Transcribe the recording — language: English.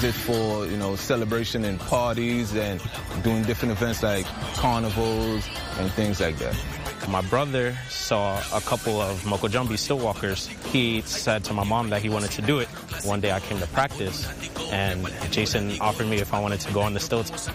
use it for, celebration and parties and doing different events like carnivals and things like that. My brother saw a couple of Mokojumbi stilt walkers. He said to my mom that he wanted to do it. One day I came to practice, and Jason offered me if I wanted to go on the stilts.